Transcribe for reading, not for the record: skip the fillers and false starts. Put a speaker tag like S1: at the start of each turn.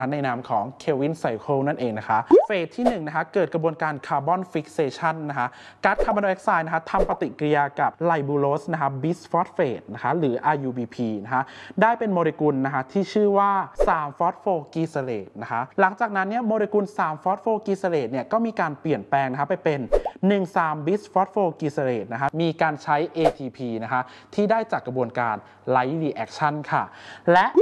S1: ในนามของเคลวินไซเคิลนั่นเองนะคะเฟสที่1นะคะเกิดกระบวนการคาร์บอนฟิกเซชันนะคะก๊าซคาร์บอนไดออกไซด์นะคะทำปฏิกิริยากับไลบูโรสนะคะบิสฟอสเฟตนะคะหรือ RUBP นะคะได้เป็นโมเลกุลนะคะที่ชื่อว่า3ฟอสโฟกีเซเลตนะคะหลังจากนั้นเนี่ยโมเลกุล3ฟอสโฟกีเซเลตเนี่ยก็มีการเปลี่ยนแปลงนะคะไปเป็น1,3บิสฟอสโฟกีเซเลตนะคะมีการใช้ ATP นะคะที่ได้จากกระบวนการไลท์รีแอคชั่นค่ะและ